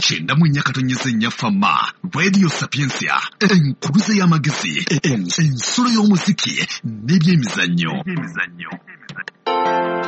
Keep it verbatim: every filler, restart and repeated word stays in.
kyenda mu nnya katonnyeze nnya fama Radio Sapiensia enkuluze y'amagezi ensolo y'omuziki n'ebyemizannyo.